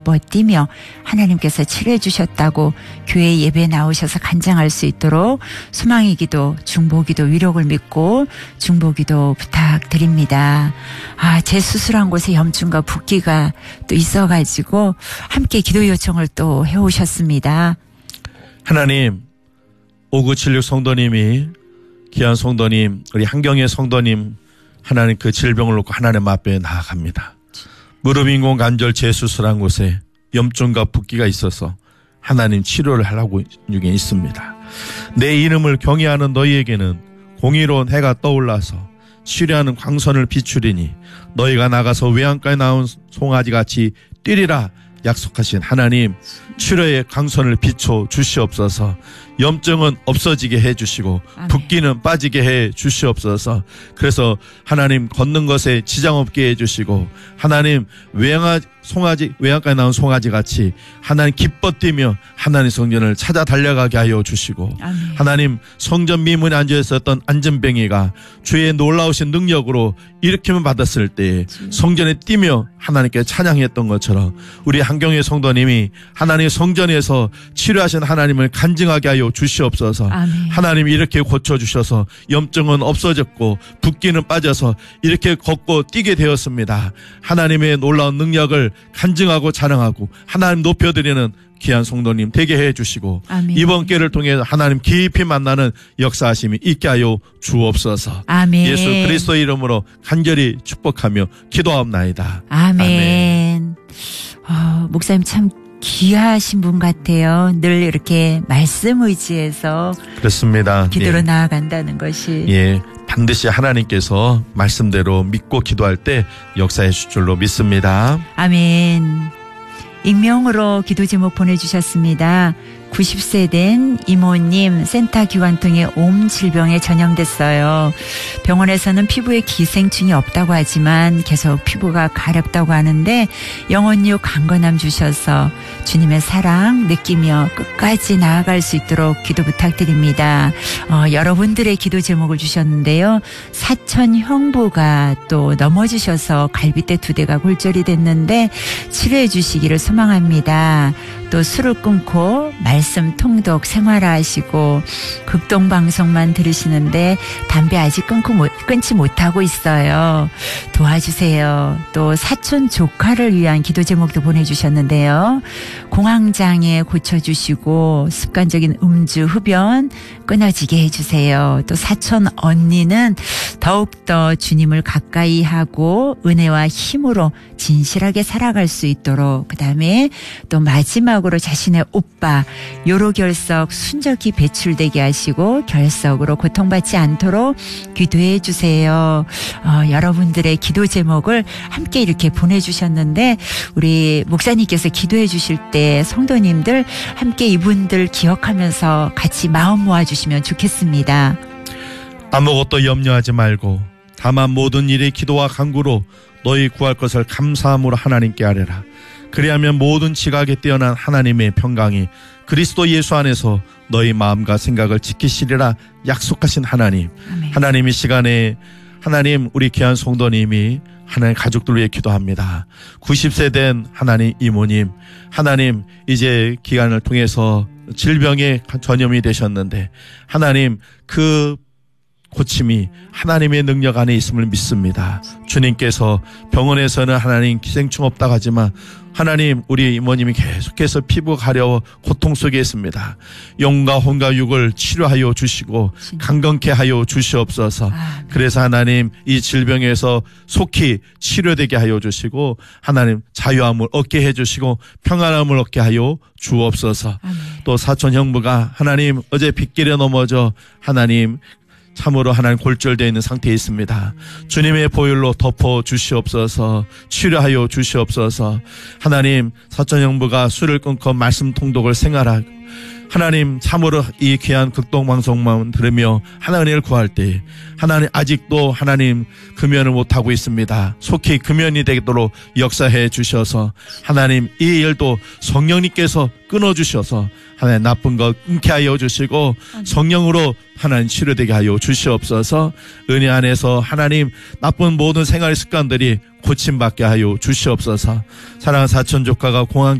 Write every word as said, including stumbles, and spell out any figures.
버티며 하나님께서 치료해 주셨다고 교회 예배에 나오셔서 간증할 수 있도록 소망의 기도, 중보기도 위력을 믿고 중보기도 부탁드립니다. 아, 제 수술한 곳에 염증과 붓기가 또 있어가지고 함께 기도 요청을 또 해오셨습니다. 하나님, 오구칠육 성도님이 귀한 성도님, 우리 한경의 성도님, 하나님 그 질병을 놓고 하나님 앞에 나아갑니다. 무릎 인공 관절 재수술한 곳에 염증과 붓기가 있어서 하나님 치료를 하라고 중에 있습니다. 내 이름을 경외하는 너희에게는 공의로운 해가 떠올라서 치료하는 광선을 비추리니 너희가 나가서 외양가에 나온 송아지같이 뛰리라 약속하신 하나님, 치료의 광선을 비춰 주시옵소서. 염증은 없어지게 해주시고 붓기는 빠지게 해 주시옵소서. 그래서 하나님 걷는 것에 지장 없게 해주시고 하나님 외양아 송아지 외양가에 나온 송아지 같이 하나님 기뻐 뛰며 하나님 성전을 찾아 달려가게 하여 주시고 아멘. 하나님 성전 미문에 앉아 있었던 안전뱅이가 주의 놀라우신 능력으로 일으킴을 받았을 때 성전에 뛰며 하나님께 찬양했던 것처럼 우리 한경의 성도님이 하나님의 성전에서 치료하신 하나님을 간증하게 하여 주시옵소서. 아멘. 하나님 이렇게 고쳐주셔서 염증은 없어졌고 붓기는 빠져서 이렇게 걷고 뛰게 되었습니다. 하나님의 놀라운 능력을 간증하고 자랑하고 하나님 높여드리는 귀한 성도님 되게 해주시고 아멘. 이번 기회를 통해 하나님 깊이 만나는 역사하심이 있게 하여 주옵소서. 아멘. 예수 그리스도 이름으로 간절히 축복하며 기도하옵나이다. 아멘. 아멘. 어, 목사님 참 귀하신 분 같아요. 늘 이렇게 말씀 의지해서 그렇습니다. 기도로 예. 나아간다는 것이 예, 반드시 하나님께서 말씀대로 믿고 기도할 때 역사해 줄 줄로 믿습니다. 아멘. 익명으로 기도 제목 보내주셨습니다. 구십 세 된 이모님 센터 기관통에 옴 질병에 전염됐어요. 병원에서는 피부에 기생충이 없다고 하지만 계속 피부가 가렵다고 하는데 영혼유 강건함 주셔서 주님의 사랑 느끼며 끝까지 나아갈 수 있도록 기도 부탁드립니다. 어, 여러분들의 기도 제목을 주셨는데요. 사촌 형부가 또 넘어지셔서 갈비뼈 두 대가 골절이 됐는데 치료해 주시기를 소망합니다. 또 술을 끊고 말씀 통독 생활하시고 극동방송만 들으시는데 담배 아직 끊고 못, 끊지 못하고 있어요. 도와주세요. 또 사촌 조카를 위한 기도 제목도 보내주셨는데요. 공황장애 고쳐주시고 습관적인 음주 흡연 끊어지게 해주세요. 또 사촌 언니는 더욱더 주님을 가까이 하고 은혜와 힘으로 진실하게 살아갈 수 있도록, 그 다음에 또 마지막으로 자신의 오빠 요로결석 순적이 배출되게 하시고 결석으로 고통받지 않도록 기도해 주세요. 어, 여러분들의 기도 제목을 함께 이렇게 보내주셨는데 우리 목사님께서 기도해 주실 때 성도님들 함께 이분들 기억하면서 같이 마음 모아주시면 좋겠습니다. 아무것도 염려하지 말고 다만 모든 일에 기도와 간구로 너희 구할 것을 감사함으로 하나님께 아뢰라. 그리하면 모든 지각에 뛰어난 하나님의 평강이 그리스도 예수 안에서 너희 마음과 생각을 지키시리라 약속하신 하나님. 아멘. 하나님 이 시간에 하나님 우리 귀한 성도님이 하나님 가족들 위해 기도합니다. 구십 세 된 하나님 이모님, 하나님 이제 기간을 통해서 질병에 전염이 되셨는데 하나님 그 고침이 하나님의 능력 안에 있음을 믿습니다. 주님께서 병원에서는 하나님 기생충 없다고 하지만 하나님 우리 이모님이 계속해서 피부 가려워 고통 속에 있습니다. 영과 혼과 육을 치료하여 주시고 강건케 하여 주시옵소서. 그래서 하나님 이 질병에서 속히 치료되게 하여 주시고 하나님 자유함을 얻게 해주시고 평안함을 얻게 하여 주옵소서. 또 사촌 형부가 하나님 어제 빗길에 넘어져 하나님 참으로 하나님 골절되어 있는 상태에 있습니다. 주님의 보혈로 덮어 주시옵소서. 치료하여 주시옵소서. 하나님 사촌 형부가 술을 끊고 말씀 통독을 생활하고 하나님 참으로 이 귀한 극동방송만 들으며 하나님을 구할 때 하나님 아직도 하나님 금연을 못하고 있습니다. 속히 금연이 되도록 역사해 주셔서 하나님 이 일도 성령님께서 끊어주셔서 하나님 나쁜 것 끊게 하여 주시고 성령으로 하나님 치료되게 하여 주시옵소서. 은혜 안에서 하나님 나쁜 모든 생활 습관들이 고침받게 하여 주시옵소서. 사랑하는 사촌 조카가 공항